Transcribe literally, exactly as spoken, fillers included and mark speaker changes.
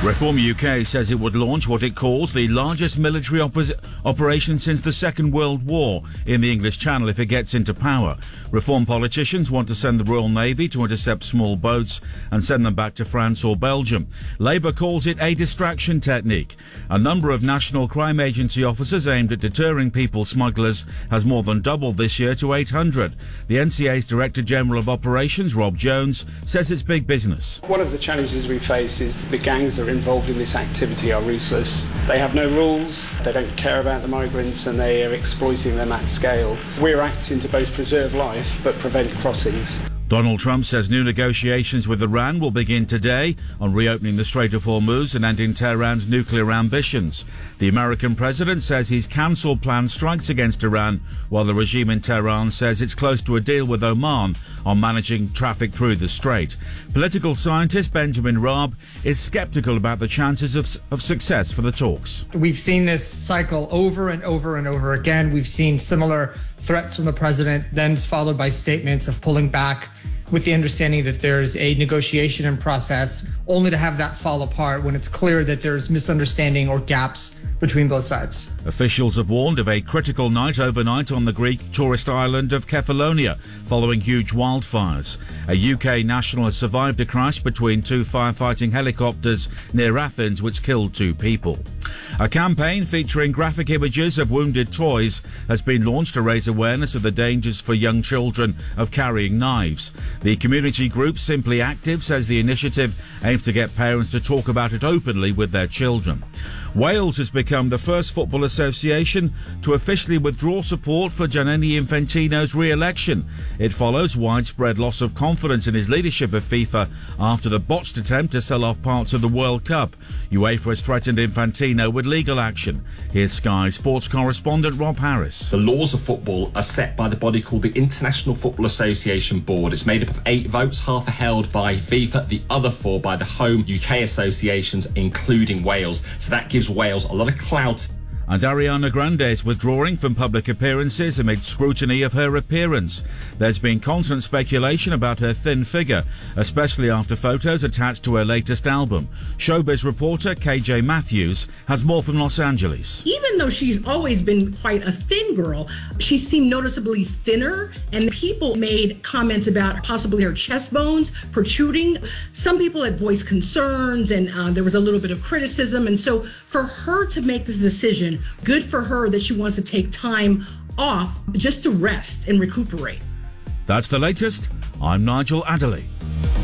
Speaker 1: Reform U K says it would launch what it calls the largest military oper- operation since the Second World War in the English Channel if it gets into power. Reform politicians want to send the Royal Navy to intercept small boats and send them back to France or Belgium. Labour calls it a distraction technique. A number of National Crime Agency officers aimed at deterring people smugglers has more than doubled this year to eight hundred. The N C A's Director General of Operations, Rob Jones, says it's big business.
Speaker 2: One of the challenges we face is the gangs that are involved in this activity are ruthless. They have no rules, they don't care about the migrants, and they are exploiting them at scale. We're acting to both preserve life but prevent crossings.
Speaker 1: Donald Trump says new negotiations with Iran will begin today on reopening the Strait of Hormuz and ending Tehran's nuclear ambitions. The American president says he's cancelled planned strikes against Iran, while the regime in Tehran says it's close to a deal with Oman on managing traffic through the strait. Political scientist Benjamin Raab is sceptical about the chances of, of success for the talks.
Speaker 3: We've seen this cycle over and over and over again. We've seen similar threats from the president, then followed by statements of pulling back with the understanding that there's a negotiation in process, only to have that fall apart when it's clear that there's misunderstanding or gaps between both sides.
Speaker 1: Officials have warned of a critical night overnight on the Greek tourist island of Kefalonia following huge wildfires. A U K national has survived a crash between two firefighting helicopters near Athens which killed two people. A campaign featuring graphic images of wounded toys has been launched to raise awareness of the dangers for young children of carrying knives. The community group Simply Active says the initiative aims to get parents to talk about it openly with their children. Wales has become the first football association to officially withdraw support for Gianni Infantino's re-election. It follows widespread loss of confidence in his leadership of FIFA after the botched attempt to sell off parts of the World Cup. UEFA has threatened Infantino with legal action. Here's Sky Sports correspondent Rob Harris.
Speaker 4: The laws of football are set by the body called the International Football Association Board. It's made up of eight votes, half are held by FIFA, the other four by the home U K associations, including Wales. So that gives Wales a lot of clout.
Speaker 1: And Ariana Grande is withdrawing from public appearances amid scrutiny of her appearance. There's been constant speculation about her thin figure, especially after photos attached to her latest album. Showbiz reporter K J Matthews has more from Los Angeles.
Speaker 5: Even though she's always been quite a thin girl, she seemed noticeably thinner, and people made comments about possibly her chest bones protruding. Some people had voiced concerns, and uh, there was a little bit of criticism. And so for her to make this decision, good for her that she wants to take time off just to rest and recuperate.
Speaker 1: That's the latest. I'm Nigel Adderley.